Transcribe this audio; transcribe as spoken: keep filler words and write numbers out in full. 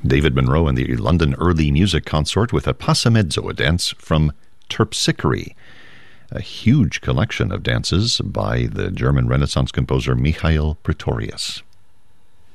David Monroe and the London Early Music Consort with a Passamezzo, a dance from Terpsichore, a huge collection of dances by the German Renaissance composer Michael Pretorius.